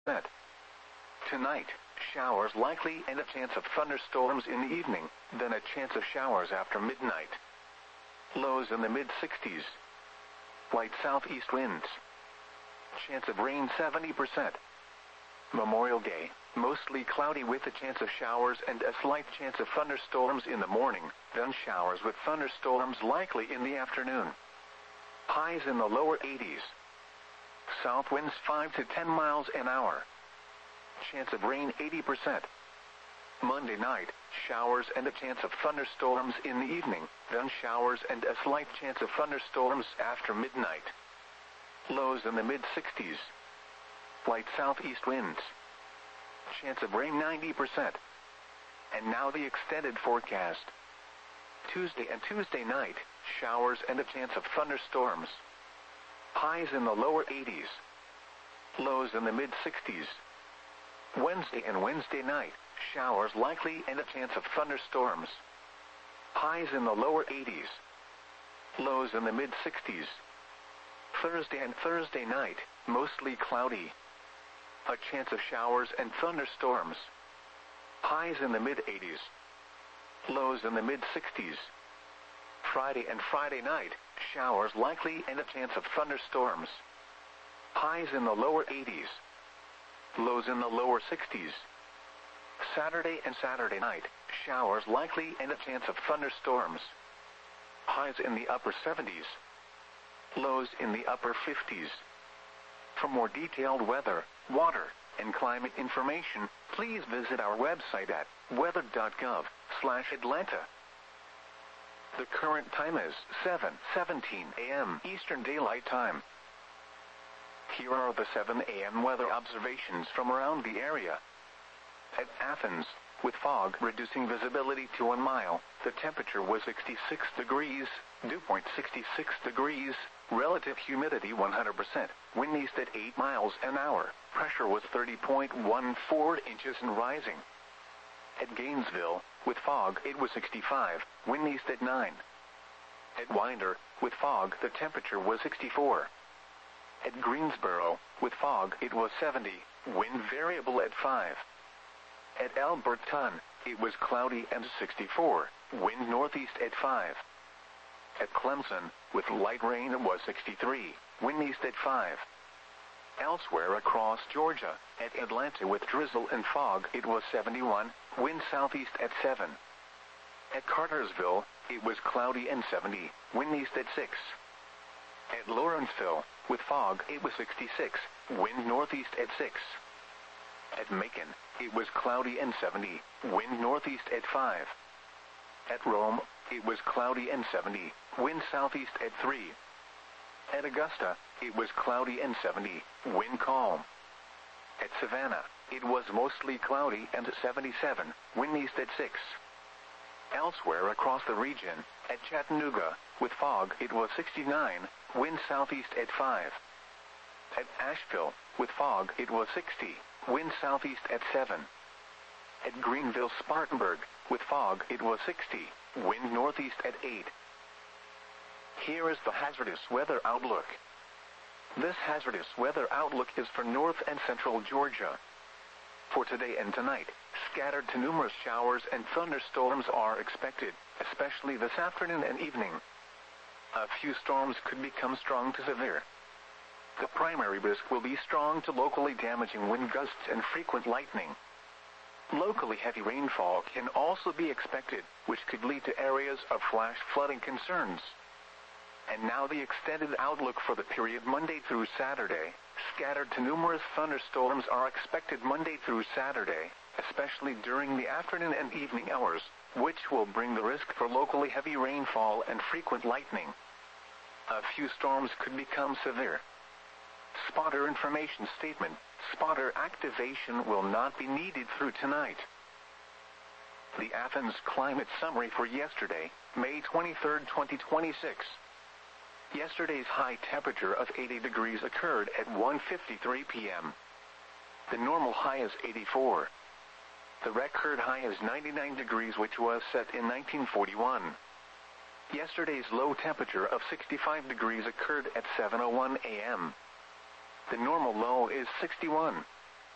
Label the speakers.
Speaker 1: Tonight, showers likely and a chance of thunderstorms in the evening, then a chance of showers after midnight. Lows in the mid-60s. Light southeast winds. Chance of rain 70%. Memorial Day, mostly cloudy with a chance of showers and a slight chance of thunderstorms in the morning, then showers with thunderstorms likely in the afternoon. Highs in the lower 80s. South winds 5 to 10 miles an hour. Chance of rain 80%. Monday night, showers and a chance of thunderstorms in the evening, then showers and a slight chance of thunderstorms after midnight. Lows in the mid-60s. Light southeast winds. Chance of rain 90%. And now the extended forecast. Tuesday and Tuesday night, showers and a chance of thunderstorms. Highs in the lower 80s. Lows in the mid-60s. Wednesday and Wednesday night, showers likely and a chance of thunderstorms. Highs in the lower 80s. Lows in the mid-60s. Thursday and Thursday night, mostly cloudy. A chance of showers and thunderstorms. Highs in the mid-80s. Lows in the mid-60s. Friday and Friday night, showers likely and a chance of thunderstorms. Highs in the lower 80s. Lows in the lower 60s. Saturday and Saturday night, showers likely and a chance of thunderstorms. Highs in the upper 70s. Lows in the upper 50s. For more detailed weather, water, and climate information, please visit our website at weather.gov/Atlanta. The current time is 7:17 a.m. Eastern Daylight Time. Here are the 7 a.m. weather observations from around the area. At Athens, with fog reducing visibility to 1 mile, the temperature was 66 degrees, dew point 66 degrees, relative humidity 100%, wind east at 8 miles an hour, pressure was 30.14 inches and rising. At Gainesville, with fog it was 65, wind east at 9. At Winder, with fog the temperature was 64. At Greensboro, with fog it was 70, wind variable at 5. At Alberton, it was cloudy and 64, wind northeast at 5. At Clemson, with light rain it was 63, wind east at 5. Elsewhere across Georgia, at Atlanta with drizzle and fog it was 71, wind southeast at 7. At Cartersville, it was cloudy and 70, wind east at 6. At Lawrenceville, with fog it was 66, wind northeast at 6. At Macon, it was cloudy and 70, wind northeast at 5. At Rome, it was cloudy and 70, wind southeast at 3. At Augusta, it was cloudy and 70, wind calm. At Savannah, it was mostly cloudy and 77, wind east at 6. Elsewhere across the region, at Chattanooga, with fog it was 69, wind southeast at 5. At Asheville, with fog it was 60, wind southeast at 7. At Greenville-Spartanburg, with fog it was 60, wind northeast at 8. Here is the hazardous weather outlook. This hazardous weather outlook is for north and central Georgia. For today and tonight, scattered to numerous showers and thunderstorms are expected, especially this afternoon and evening. A few storms could become strong to severe. The primary risk will be strong to locally damaging wind gusts and frequent lightning. Locally heavy rainfall can also be expected, which could lead to areas of flash flooding concerns. And now the extended outlook for the period Monday through Saturday. Scattered to numerous thunderstorms are expected Monday through Saturday, especially during the afternoon and evening hours, which will bring the risk for locally heavy rainfall and frequent lightning. A few storms could become severe. Spotter information statement. Spotter activation will not be needed through tonight. The Athens climate summary for yesterday, May 23, 2026. Yesterday's high temperature of 80 degrees occurred at 1:53 p.m. The normal high is 84. The record high is 99 degrees, which was set in 1941. Yesterday's low temperature of 65 degrees occurred at 7:01 a.m. The normal low is 61.